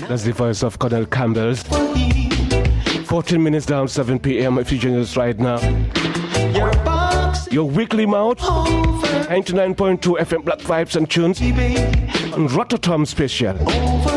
That's the voice of Colonel Campbell. 14 minutes down 7 p.m. if you join us right now. Your weekly mouth, 99.2 FM Black Vibes and Tunes, and Rotterdam Special.